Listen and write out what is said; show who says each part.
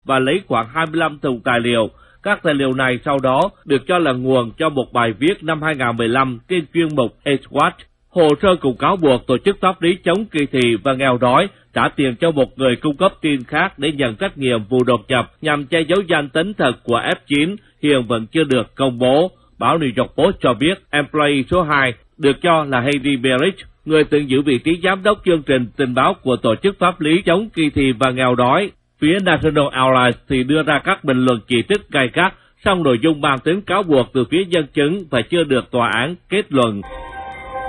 Speaker 1: và lấy khoảng 25 thùng tài liệu. Các tài liệu này sau đó được cho là nguồn cho một bài viết năm 2015 trên chuyên mục AgeWatch. Hồ sơ cũng cáo buộc tổ chức pháp lý chống kỳ thị và nghèo đói trả tiền cho một người cung cấp tin khác để nhận trách nhiệm vụ đột nhập nhằm che giấu danh tính thật của F9 hiện vẫn chưa được công bố. Báo New York Post cho biết employee số 2 được cho là Heidi Berich, người từng giữ vị trí giám đốc chương trình tình báo của tổ chức pháp lý chống kỳ thị và nghèo đói. Phía National Alliance thì đưa ra các bình luận chỉ trích gay gắt, song nội dung mang tính cáo buộc từ phía nhân chứng và chưa được tòa án kết luận.